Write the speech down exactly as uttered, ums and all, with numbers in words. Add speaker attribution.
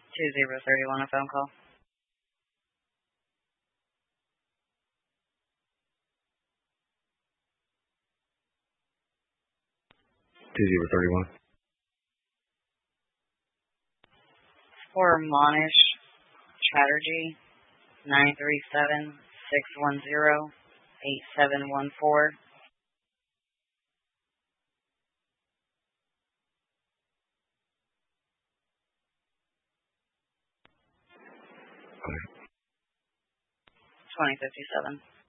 Speaker 1: two zero three one, a phone call.
Speaker 2: two zero three one.
Speaker 1: For Monish Chatterjee, nine three seven, six one zero, eight seven one four. twenty fifty-seven.